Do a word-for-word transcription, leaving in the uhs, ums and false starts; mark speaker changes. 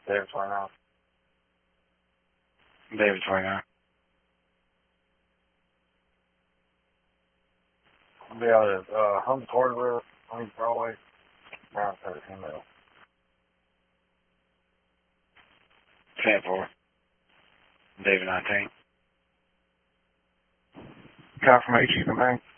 Speaker 1: David twenty-nine.
Speaker 2: David twenty-nine.
Speaker 1: I'll be out at uh, Home Hardware on East Broadway. Around thirteen mil.
Speaker 2: ten four. David nineteen.
Speaker 1: Confirmation, you can bang.